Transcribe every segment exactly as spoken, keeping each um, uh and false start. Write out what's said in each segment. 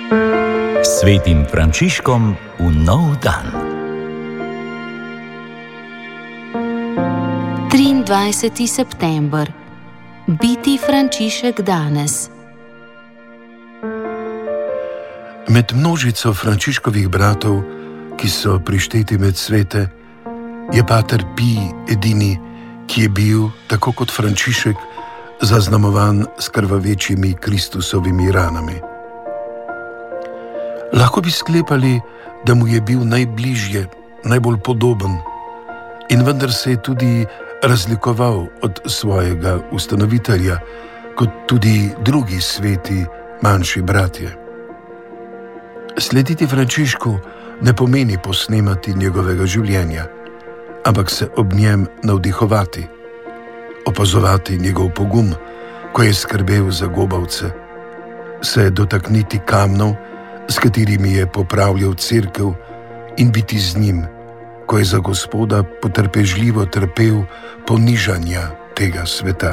Svetim Frančiškom v nov dan. triindvajseti september. Biti Frančišek danes. Med množico Frančiškovih bratov, ki so prišteti med svete, je pater Pij edini, ki je bil, tako kot Frančišek, zaznamovan s krvavečimi Kristusovimi ranami. Lahko bi sklepali, da mu je bil najbližje, najbolj podoben, in vendar se je tudi razlikoval od svojega ustanovitelja, kot tudi drugi sveti manjši bratje. Slediti Frančišku ne pomeni posnemati njegovega življenja, ampak se ob njem navdihovati, opazovati njegov pogum, ko je skrbel za gobavce, se dotakniti kamnov, s katerimi je popravljal cerkev, in biti z njim, ko je za Gospoda potrpežljivo trpel ponižanja tega sveta.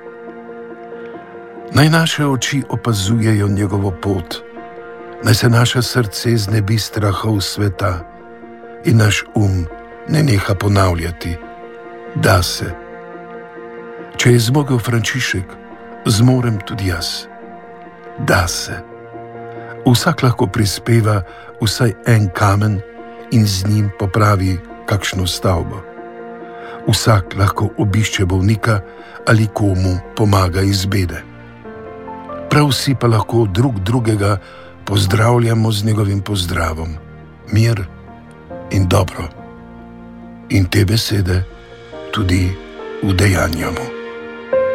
Naj naše oči opazujejo njegovo pot, naj se naše srce znebi strahov sveta in naš um ne neha ponavljati, da se. Če je zmogel Frančišek, zmorem tudi jaz. Da se. Vsak lahko prispeva vsaj en kamen in z njim popravi kakšno stavbo. Vsak lahko obišče bolnika ali komu pomaga iz bede. Prav vsi pa lahko drug drugega pozdravljamo z njegovim pozdravom, mir in dobro. In te besede tudi udejanjamo.